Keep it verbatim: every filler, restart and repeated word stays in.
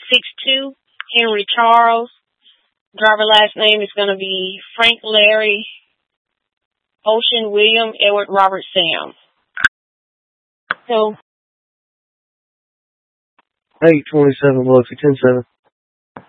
six two, Henry Charles. Driver last name is going to be Frank Larry, Ocean William, Edward Robert Sam. So. Eight twenty-seven bucks, ten seven.